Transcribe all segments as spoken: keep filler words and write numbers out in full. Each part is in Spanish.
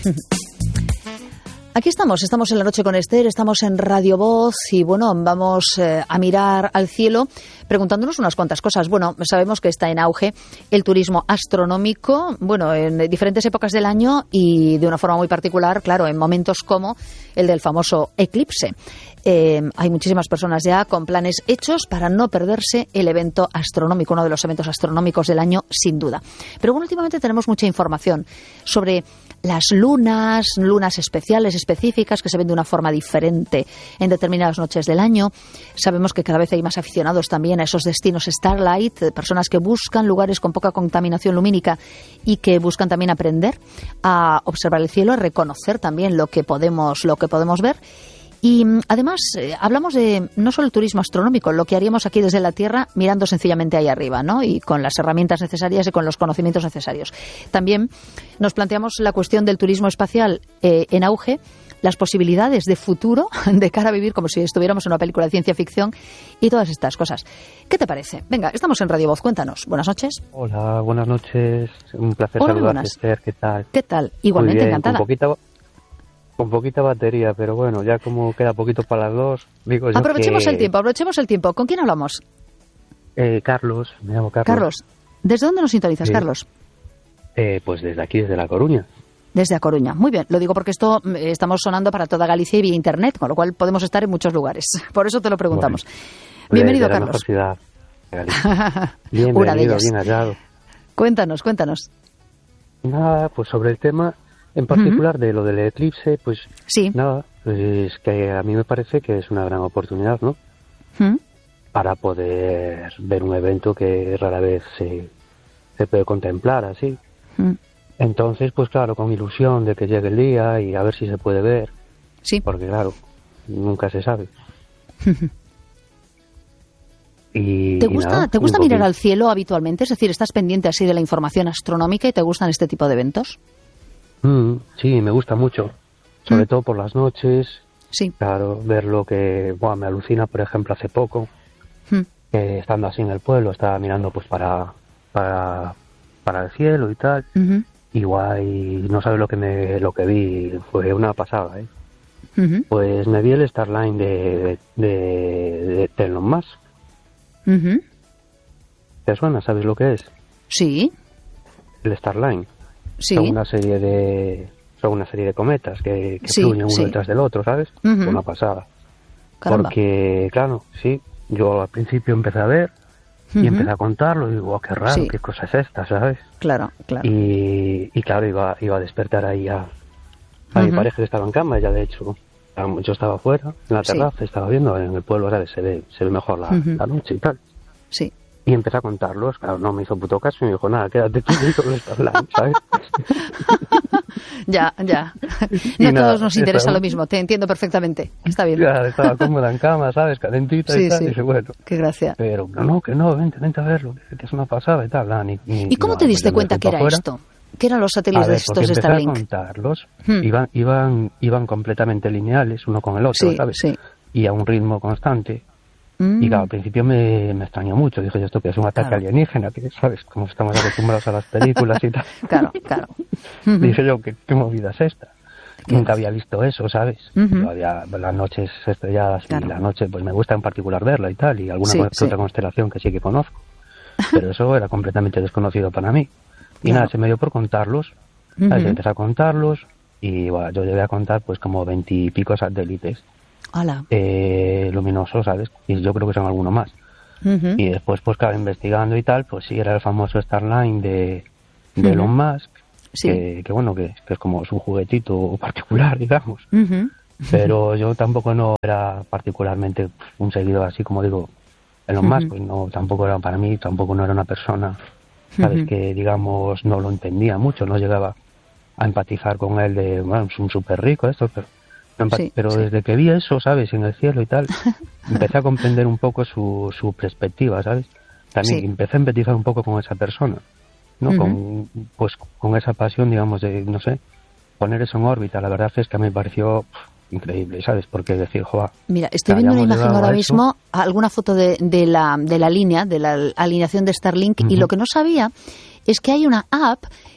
Aquí estamos, estamos en La Noche con Esther, estamos en Radio Voz y bueno, vamos eh, a mirar al cielo preguntándonos unas cuantas cosas. Bueno, sabemos que está en auge el turismo astronómico, bueno, en diferentes épocas del año y de una forma muy particular, claro, en momentos como el del famoso eclipse. Eh, hay muchísimas personas ya con planes hechos para no perderse el evento astronómico, uno de los eventos astronómicos del año, sin duda. Pero bueno, últimamente tenemos mucha información sobre las lunas, lunas especiales, específicas, que se ven de una forma diferente en determinadas noches del año. Sabemos que cada vez hay más aficionados también a esos destinos Starlight, personas que buscan lugares con poca contaminación lumínica y que buscan también aprender a observar el cielo, a reconocer también lo que podemos, lo que podemos ver. Y además eh, hablamos de no solo el turismo astronómico, lo que haríamos aquí desde la Tierra mirando sencillamente ahí arriba, ¿no? Y con las herramientas necesarias y con los conocimientos necesarios. También nos planteamos la cuestión del turismo espacial eh, en auge, las posibilidades de futuro de cara a vivir como si estuviéramos en una película de ciencia ficción y todas estas cosas. ¿Qué te parece? Venga, estamos en Radio Voz, cuéntanos. Buenas noches. Hola, buenas noches. Un placer Hola, saludarte, Esther. ¿Qué tal? ¿Qué tal? Igualmente, Muy bien, encantada. Con poquita, con poquita batería, pero bueno, ya como queda poquito para las dos, digo yo Aprovechemos que... el tiempo, aprovechemos el tiempo. ¿Con quién hablamos? Eh, Carlos, me llamo Carlos. Carlos, ¿desde dónde nos sintonizas, Sí. Carlos? Eh, pues desde aquí, desde La Coruña. Desde A Coruña. Muy bien, lo digo porque esto eh, estamos sonando para toda Galicia y vía Internet, con lo cual podemos estar en muchos lugares. Por eso te lo preguntamos. Bueno, Bienvenido, de la Carlos. mejor ciudad de Galicia. Bienvenido, Una de ellas. bien hallado. Cuéntanos, cuéntanos. Nada, pues sobre el tema en particular uh-huh. de lo del eclipse, pues sí. nada, pues que a mí me parece que es una gran oportunidad, ¿no? Uh-huh. Para poder ver un evento que rara vez se, se puede contemplar así. Uh-huh. Entonces, pues claro, con ilusión de que llegue el día y a ver si se puede ver. Sí. Porque claro, nunca se sabe. y, ¿Te gusta, y nada, ¿te gusta mirar poquito. al cielo habitualmente? Es decir, ¿estás pendiente así de la información astronómica y te gustan este tipo de eventos? Mm, sí, me gusta mucho. Sobre mm. todo por las noches. Sí. Claro, ver lo que bueno, me alucina, por ejemplo, hace poco. Mm. Que estando así en el pueblo, estaba mirando pues para, para, para el cielo y tal. Uh-huh. Igual y no sabes lo que me lo que vi, fue una pasada, ¿eh? Uh-huh. Pues me vi el Starline de, de, de, de Elon Musk. Uh-huh. ¿Te suena? ¿Sabes lo que es? Sí. El Starline. Sí. Son una serie de son una serie de cometas que, que sí, fluyen uno sí. detrás del otro, ¿sabes? Uh-huh. Una pasada. Caramba. Porque, claro, sí, yo al principio empecé a ver y uh-huh. empecé a contarlo y digo, oh, qué raro, sí. qué cosa es esta, ¿sabes? Claro, claro. Y, y claro, iba, iba a despertar ahí a, a uh-huh. mi pareja que estaba en cama, ella de hecho, yo estaba afuera, en la terraza, sí. estaba viendo, en el pueblo, ¿sabes? Se ve, se ve mejor la, uh-huh. la noche y tal. Sí. Y empecé a contarlos, claro, no me hizo puto caso y me dijo, nada, quédate tú y todo esto, ¿sabes? ya, ya. No a todos nos interesa estaba... lo mismo, te entiendo perfectamente. Está bien. Ya, estaba cómoda en cama, ¿sabes? Calentita sí, y tal. Sí. Y dije, bueno. Qué gracia. Pero no, no, que no, vente, vente a verlo, que es una pasada y tal. Nada, ni, ni, ¿Y cómo no, te diste no cuenta que era afuera. esto? ¿Qué eran los satélites ver, estos de Starlink? A contarlos, hmm. iban, iban, iban completamente lineales, uno con el otro, sí, ¿sabes? Sí. Y a un ritmo constante. Mm. Y claro, al principio me, me extrañó mucho. Dije, ¿esto qué es? Un ataque claro. alienígena, que ¿sabes? Como estamos acostumbrados a las películas y tal. Claro, claro. Dije yo, ¿qué, qué movida es esta? ¿Qué Nunca es? había visto eso, ¿sabes? Uh-huh. Yo había las noches estrelladas claro. y la noche, pues me gusta en particular verla y tal, y alguna sí, otra sí. constelación que sí que conozco. Pero eso era completamente desconocido para mí. Y claro. nada, se me dio por contarlos. Uh-huh. ¿sabes? Empecé a contarlos y bueno, yo llegué a contar pues como veintipico satélites. Eh, luminosos, ¿sabes? Y yo creo que son alguno más. Uh-huh. Y después, pues claro, investigando y tal, pues sí, era el famoso Starline de, de uh-huh. Elon Musk, sí. que, que bueno, que, que es como su juguetito particular, digamos. Uh-huh. Pero yo tampoco no era particularmente un seguidor así, como digo, Elon Musk, uh-huh. pues no, tampoco era para mí, tampoco no era una persona, ¿sabes? Uh-huh. Que, digamos, no lo entendía mucho, no llegaba a empatizar con él de, bueno, es un súper rico esto, pero... Sí, pero sí. desde que vi eso, ¿sabes? En el cielo y tal, empecé a comprender un poco su, su perspectiva, ¿sabes? También sí. empecé a empatizar un poco con esa persona, ¿no? Uh-huh. Con, pues, con esa pasión, digamos, de, no sé, poner eso en órbita. La verdad es que a mí me pareció pff, increíble, ¿sabes? Porque decir, joa... Mira, estoy viendo una imagen ahora mismo, alguna foto de, de, la, de la línea, de la alineación de Starlink, uh-huh. y lo que no sabía es que hay una app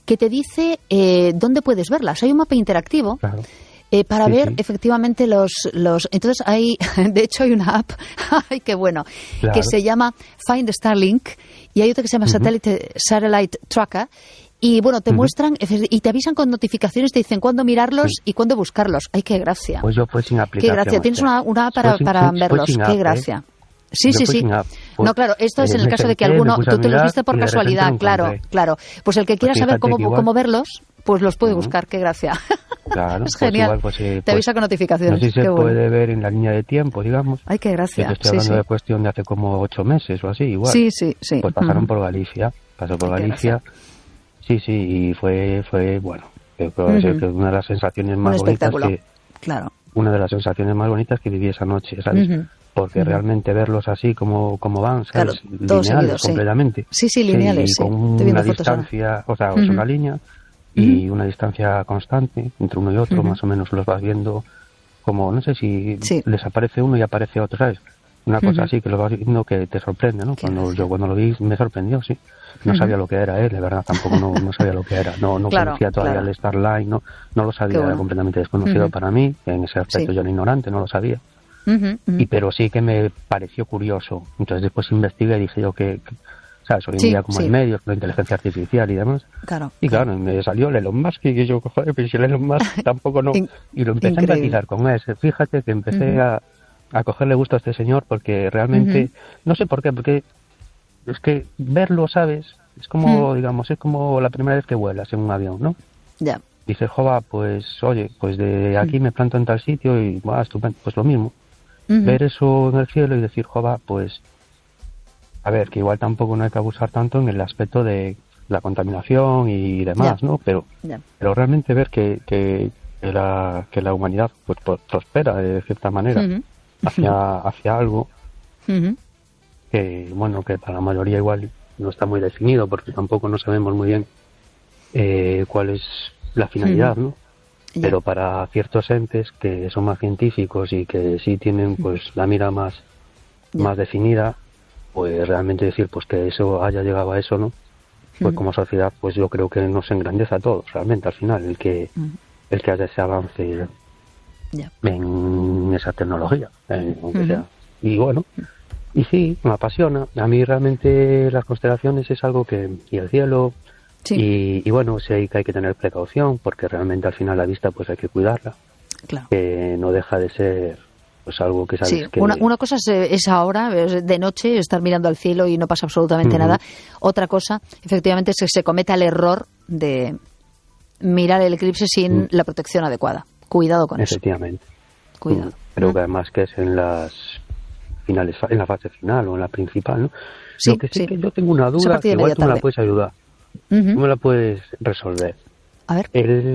que te dice eh, dónde puedes verlas. Hay un mapa interactivo. Claro. Eh, para Sí, ver sí. efectivamente los, los... Entonces hay, de hecho hay una app, ay qué bueno, Claro. que se llama Find Starlink y hay otra que se llama Ujú. Satellite, Satellite Tracker y bueno, te Ujú. muestran y te avisan con notificaciones, te dicen cuándo mirarlos Sí. y cuándo buscarlos. Ay, qué gracia. Pues yo fue sin Qué aplicación. gracia. Tienes o sea, una, una app para, fue sin- para fue- fue verlos. sin Qué app, ¿eh? gracia. Sí, Yo sí, fue sí. sin app. Pues, No, claro, esto es eh, en el me caso de que senté, me alguno, puse a tú te los mirar viste por y de repente casualidad, lo claro, encontré. claro. Pues el que quiera Pues saber fíjate cómo, que igual- cómo verlos, pues los puede Ujú. buscar, qué gracia. Claro, Es pues genial. igual, pues, eh, Te pues, avisa con notificaciones. No sé si se qué bueno. puede ver en la línea de tiempo, digamos. Ay, qué Yo gracia. te estoy Sí, hablando sí. de cuestión de hace como ocho meses o así, igual. Sí, sí, sí. Pues pasaron Ujú. por Galicia, pasó por Ay, qué Galicia. gracia. Sí, sí, y fue, fue bueno. Yo creo Ujú. que una de las sensaciones Un más bonitas espectáculo. que Claro. una de las sensaciones más bonitas que viví esa noche, ¿sabes? Ujú. Porque Ujú. realmente verlos así como, como van, ¿sabes? Claro, todos Lineales seguidos, sí. completamente. Sí, sí, lineales, sí. con Estoy viendo una fotos ahora. distancia, o sea, es Ujú. una línea y una distancia constante entre uno y otro, Ujú. más o menos los vas viendo como, no sé si Sí. les aparece uno y aparece otro, ¿sabes? Una cosa Ujú. así que lo vas viendo que te sorprende, ¿no? Qué Cuando gracia. yo cuando lo vi me sorprendió, sí. No Ujú. sabía lo que era, ¿eh? De verdad, tampoco no, no sabía lo que era. No, no Claro, conocía todavía claro. el Starline, no, no lo sabía, Qué bueno. era completamente desconocido Ujú. para mí. En ese aspecto Sí. yo era ignorante, no lo sabía. Ujú, ujú. Y pero sí que me pareció curioso. Entonces después investigué y dije yo que, que ¿sabes? Hoy en Sí, día como sí. hay medios, con la inteligencia artificial y demás. Claro. Y claro, me salió el Elon Musk y yo, joder, pero si el Elon Musk tampoco no... In- Y lo empecé increíble. a empatizar con ese. Fíjate que empecé Ujú. a, a cogerle gusto a este señor porque realmente... Ujú. No sé por qué, porque es que verlo, ¿sabes? Es como, Mm. digamos, es como la primera vez que vuelas en un avión, ¿no? Ya. Dices, jova, pues oye, pues de aquí me planto en tal sitio y, va, estupendo, pues lo mismo. Ujú. Ver eso en el cielo y decir, jova, pues, a ver, que igual tampoco no hay que abusar tanto en el aspecto de la contaminación y demás, Ya. ¿no? Pero, Ya. pero realmente ver que, que, que la, que la humanidad pues, pues, prospera de cierta manera Ujú. hacia, hacia algo Ujú. que, bueno, que para la mayoría igual no está muy definido porque tampoco no sabemos muy bien eh, cuál es la finalidad, Ujú. ¿no? Ya. Pero para ciertos entes que son más científicos y que sí tienen pues la mira más, Ya. más definida, pues realmente decir pues que eso haya llegado a eso, ¿no? Pues Ujú. como sociedad pues yo creo que nos engrandece a todos realmente al final el que Ujú. el que haya ese avance Ya. en esa tecnología, en aunque Ujú. sea. Y bueno, y sí, me apasiona. A mí realmente las constelaciones es algo que... Y el cielo... Sí. Y, y bueno, sé que hay que tener precaución porque realmente al final la vista pues hay que cuidarla, Claro. que no deja de ser pues algo que sabes Sí, que... una, una cosa es, eh, es ahora, es de noche, estar mirando al cielo y no pasa absolutamente Ujú. nada. Otra cosa, efectivamente, es que se cometa el error de mirar el eclipse sin Mm. la protección adecuada. Cuidado con eso. Efectivamente. Cuidado. Mm. Creo ¿no? que además que es en las finales, en la fase final o en la principal, ¿no? Sí, Lo que sí, sí. que yo tengo una Esa duda, partida que de igual media tú me la tarde. puedes ayudar. Ujú. Tú me la puedes resolver. A ver.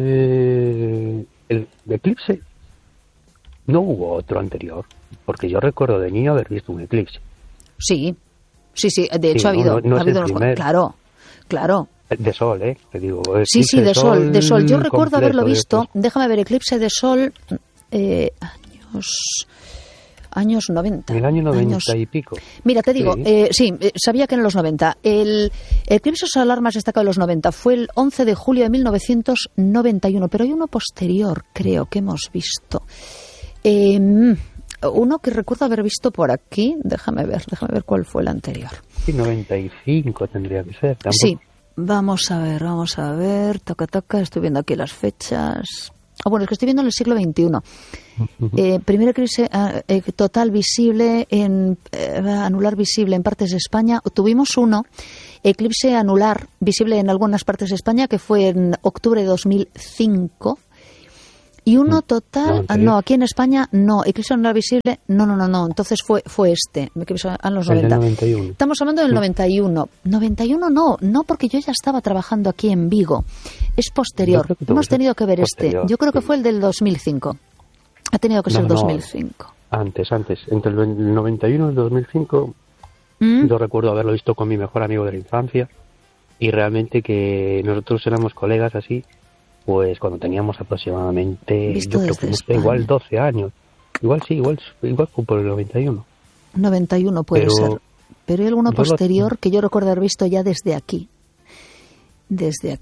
El, el eclipse, no hubo otro anterior, porque yo recuerdo de niño haber visto un eclipse. Sí, sí, sí. De hecho, Sí, ha no, habido, no- no ha es habido el unos cu- primer. Claro, claro. De sol, ¿eh? Te digo. Sí, sí, eclipse de sol, de sol. Yo recuerdo completo haberlo de visto. estos. Déjame ver, eclipse de sol, eh, años, años noventa. En el año noventa años- y pico. Mira, te digo, Sí. eh, sí, eh, sabía que en los noventa. El eclipse solar más destacado de los noventa fue el once de julio de mil novecientos noventa y uno, pero hay uno posterior, creo, que hemos visto. Eh, uno que recuerdo haber visto por aquí, déjame ver, déjame ver cuál fue el anterior. Sí, noventa y cinco tendría que ser. Tampoco. Sí, vamos a ver, vamos a ver, toca, toca, estoy viendo aquí las fechas. Ah, bueno, es que estoy viendo en el siglo veintiuno. Eh, primer eclipse ah, eh, total visible, en eh, anular visible en partes de España. Tuvimos uno, eclipse anular visible en algunas partes de España, que fue en octubre de dos mil cinco. Y uno total, No, ah, anterior. no, aquí en España no, eclipse anular visible, no, no, no, no, entonces fue fue este, eclipse en los El del noventa. noventa y uno. Estamos hablando del noventa y uno. noventa y uno no, no porque yo ya estaba trabajando aquí en Vigo. Es Yo posterior. creo que tuvo Hemos que ser tenido que ver posterior, este. Yo creo que sí. fue el del dos mil cinco. Ha tenido que ser No, no. dos mil cinco. Antes, antes. Entre el noventa y uno y el dos mil cinco, ¿Mm? yo recuerdo haberlo visto con mi mejor amigo de la infancia y realmente que nosotros éramos colegas así, pues cuando teníamos aproximadamente, Visto yo creo desde que no sé, España. igual doce años. Igual sí, igual, igual fue por el noventa y uno. noventa y uno puede Pero- ser. Pero hay alguno yo lo- posterior que yo recuerdo haber visto ya desde aquí. Desde aquí.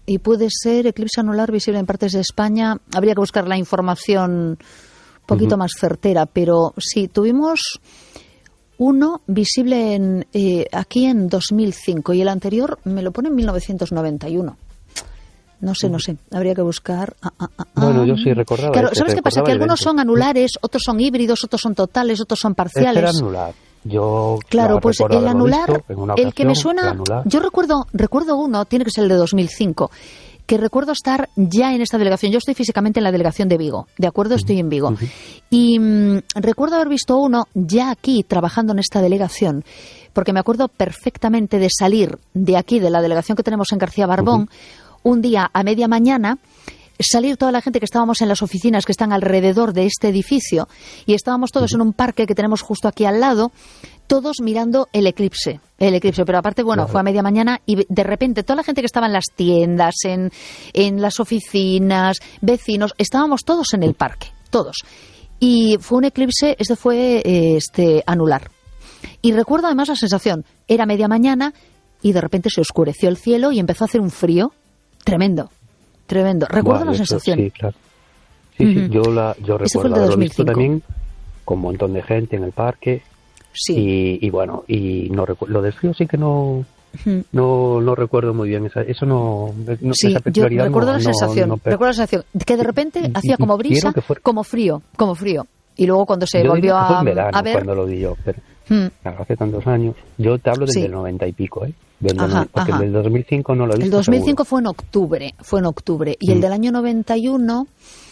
y puede ser eclipse anular visible en partes de España. Habría que buscar la información un poquito uh-huh. más certera, pero sí, tuvimos uno visible en, eh, aquí en dos mil cinco y el anterior me lo pone en mil novecientos noventa y uno. No sé, no sé, habría que buscar. Ah, ah, ah, bueno, yo sí recordaba. Claro, este, ¿sabes qué pasa? Que algunos son anulares, otros son híbridos, otros son totales, otros son parciales. Este era anular. Yo claro, pues el anular, ocasión, el que me suena, yo recuerdo, recuerdo uno, tiene que ser el de dos mil cinco, que recuerdo estar ya en esta delegación. Yo estoy físicamente en la delegación de Vigo, ¿de acuerdo? Estoy en Vigo. Uh-huh. Y mmm, recuerdo haber visto uno ya aquí trabajando en esta delegación, porque me acuerdo perfectamente de salir de aquí, de la delegación que tenemos en García Barbón, uh-huh. un día a media mañana, salir toda la gente que estábamos en las oficinas que están alrededor de este edificio y estábamos todos en un parque que tenemos justo aquí al lado, todos mirando el eclipse, el eclipse, pero aparte, bueno, claro. fue a media mañana y de repente toda la gente que estaba en las tiendas, en, en las oficinas, vecinos, estábamos todos en el parque, todos. Y fue un eclipse, este fue este anular. Y recuerdo además la sensación, era media mañana y de repente se oscureció el cielo y empezó a hacer un frío tremendo. Tremendo. Recuerdo vale, la sensación. Sí, claro. Sí, uh-huh. sí, yo, la, yo recuerdo haberlo visto también con un montón de gente en el parque. Sí. Y, y bueno, y no recu- lo del frío sí que no, uh-huh. no, no recuerdo muy bien. Esa, eso no, no sí, esa yo recuerdo no, la sensación. No, no, recuerdo la sensación que de repente y, hacía como brisa, fuera... como frío, como frío. Y luego cuando se yo volvió que fue a, en verano, a ver. Cuando lo vi yo, pero hmm. claro, hace tantos años. Yo te hablo desde sí. el noventa y pico, ¿eh? Del ajá, porque ajá. el del dos mil cinco no lo he visto. El dos mil cinco seguro. fue en octubre, fue en octubre. Y mm. el del año noventa y uno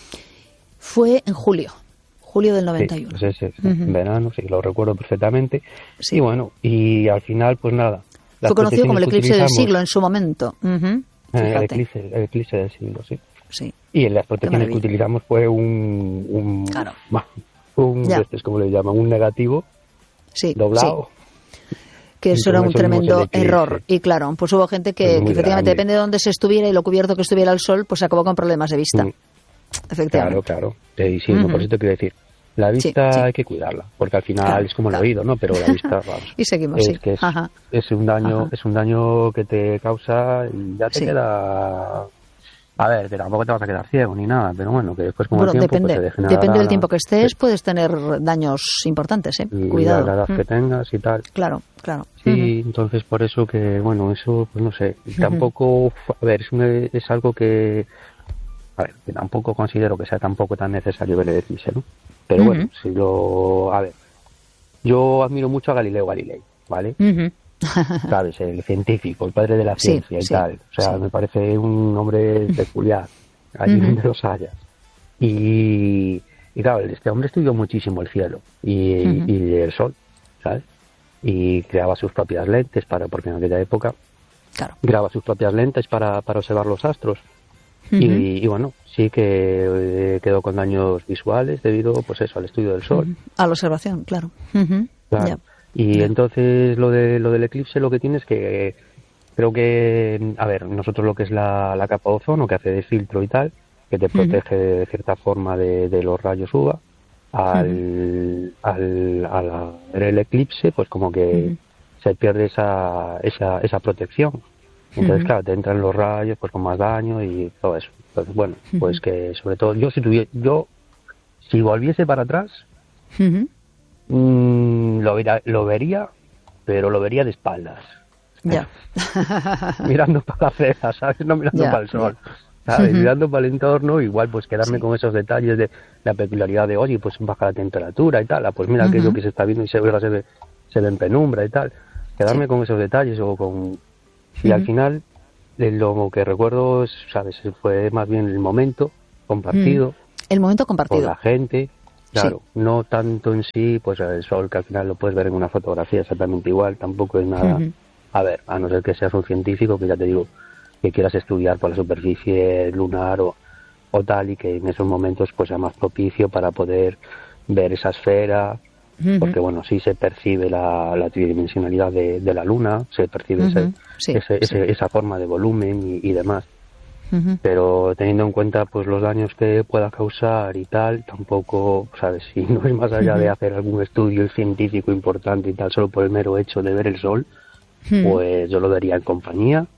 fue en julio. Julio del noventa y uno. Sí, pues ese, uh-huh. en verano, sí, lo recuerdo perfectamente. Sí. Y bueno, y al final, pues nada. Fue conocido como el eclipse del siglo en su momento. Uh-huh. El, eclipse, el eclipse del siglo, sí. Sí. Y en las protecciones que utilizamos fue un... un claro. Un, este, ¿cómo le llaman? Un negativo sí, doblado. Sí. Que eso era un tremendo error. Y claro, pues hubo gente que, que efectivamente, grande. Depende de dónde se estuviera y lo cubierto que estuviera el sol, pues se acabó con problemas de vista. Mm. Efectivamente. Claro, claro. Y sí, uh-huh. por eso te quiero decir, la vista sí, sí. hay que cuidarla, porque al final claro, es como claro. el oído, ¿no? Pero la vista, vamos. Y seguimos, es, sí. Que es, Ajá. es un daño, Ajá. es un daño que te causa y ya te sí. queda... A ver, que tampoco te vas a quedar ciego ni nada, pero bueno, que después con bueno, el tiempo depende, pues, se degenerará... Depende del tiempo que estés, sí. puedes tener daños importantes, ¿eh? Y Cuidado. la edad mm. que tengas y tal. Claro, claro. Sí, uh-huh. entonces por eso que, bueno, eso, pues no sé, tampoco... A ver, es, una, es algo que... A ver, que tampoco considero que sea tampoco tan necesario ver el eclipse, ¿no? Pero uh-huh. bueno, si lo... A ver, yo admiro mucho a Galileo Galilei, ¿vale? Uh-huh. ¿Sabes? El científico, el padre de la ciencia sí, y sí, tal. O sea, sí. me parece un hombre peculiar, allí uh-huh. donde los haya. Y, y claro, este hombre estudió muchísimo el cielo y, uh-huh. y el sol, ¿sabes? Y creaba sus propias lentes, para porque en aquella época claro. creaba sus propias lentes para, para observar los astros. Uh-huh. Y, y bueno, sí que eh, quedó con daños visuales debido, pues eso, al estudio del sol. Uh-huh. A la observación, claro. Uh-huh. Claro. Yeah. Y yeah. entonces lo de lo del eclipse lo que tiene es que creo que, a ver, nosotros lo que es la, la capa de ozono, que hace de filtro y tal, que te protege uh-huh. de cierta forma de, de los rayos U V A, al, uh-huh. al, al ver el eclipse, pues como que uh-huh. se pierde esa, esa, esa protección. Entonces, uh-huh. claro, te entran los rayos pues con más daño y todo eso. Entonces, bueno, uh-huh. pues que sobre todo, yo si tuviera, yo, si volviese para atrás, uh-huh. mmm, lo, vería, lo vería, pero lo vería de espaldas. Ya. Mirando para la acera, ¿sabes? No mirando ya, para el sol. Ya. ¿Sabes? Uh-huh. Mirando para el entorno, igual pues quedarme sí. con esos detalles de la peculiaridad de, oye, pues baja la temperatura y tal, ah, pues mira uh-huh. aquello que se está viendo y se ve, se ve, se ve en penumbra y tal. Quedarme sí. con esos detalles o con... Y uh-huh. al final, lo que recuerdo, es, ¿sabes? Fue más bien el momento compartido. Uh-huh. El momento compartido. Con la gente, claro. Sí. No tanto en sí, pues el sol, que al final lo puedes ver en una fotografía exactamente igual, tampoco es nada... Uh-huh. A ver, a no ser que seas un científico, que ya te digo, que quieras estudiar por la superficie lunar o, o tal, y que en esos momentos pues sea más propicio para poder ver esa esfera, uh-huh. porque bueno, sí se percibe la, la tridimensionalidad de, de la luna, se percibe uh-huh. ese, sí, ese, sí. Ese, esa forma de volumen y, y demás, uh-huh. pero teniendo en cuenta pues los daños que pueda causar y tal, tampoco, sabes, si no es más allá uh-huh. de hacer algún estudio científico importante y tal, solo por el mero hecho de ver el sol, uh-huh. pues yo lo vería en compañía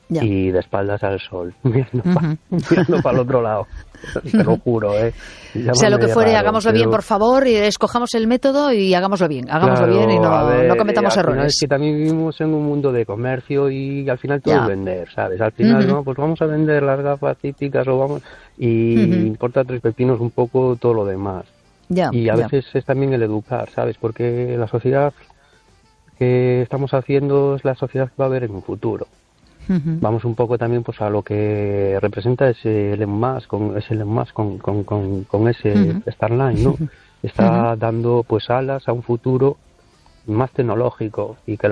Ya. Y de espaldas al sol, mirando uh-huh. para el otro lado. Te lo juro, ¿eh? Llámame, sea lo que fuere, raro, hagámoslo pero... bien, por favor, y escojamos el método y hagámoslo bien. Hagámoslo claro, bien y no, ver, no cometamos al errores. Final es que también vivimos en un mundo de comercio y al final todo ya. es vender, ¿sabes? Al final, uh-huh. no, pues vamos a vender las gafas típicas o vamos... Y uh-huh. importa tres pepinos un poco todo lo demás. Ya, y a ya. veces es también el educar, ¿sabes? Porque la sociedad que estamos haciendo es la sociedad que va a haber en un futuro. Uh-huh. Vamos un poco también pues a lo que representa ese Elon Musk, con ese Elon Musk, con, con, con, con ese uh-huh. Starlink, ¿no? Está uh-huh. dando pues alas a un futuro más tecnológico y que